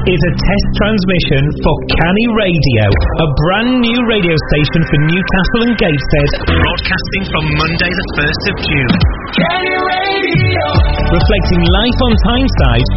is a test transmission for Canny Radio, a brand new radio station for Newcastle and Gateshead, broadcasting from Monday the 1st of June. Canny Radio! Reflecting life on Tyneside